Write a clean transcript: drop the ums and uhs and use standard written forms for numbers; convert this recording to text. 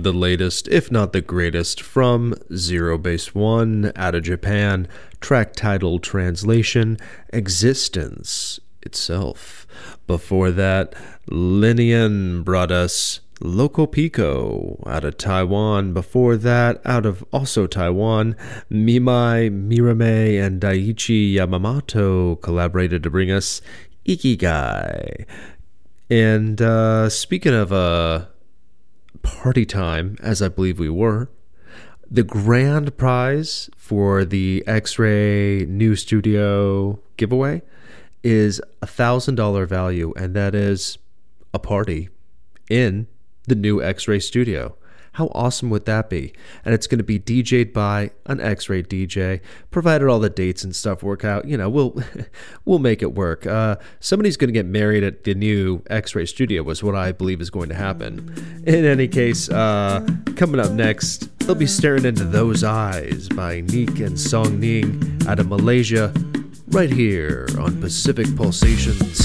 the latest, if not the greatest, from Zero Base One out of Japan, track title translation, Existence itself. Before that, Linian brought us Loco Pico out of Taiwan. Before that, out of also Taiwan, Mimai, Mirame, and Daiichi Yamamoto collaborated to bring us Ikigai. And speaking of party time, as I believe we were, the grand prize for the X-Ray New Studio giveaway is $1,000 value, and that is a party in the new X-Ray Studio. How awesome would that be? And it's going to be DJ'd by an X-Ray DJ, provided all the dates and stuff work out. You know, we'll make it work. Somebody's going to get married at the new X-Ray Studio was what I believe is going to happen. In any case, coming up next, they'll be Staring Into Those Eyes by Neek and Song Ning out of Malaysia, right here on Pacific Pulsations.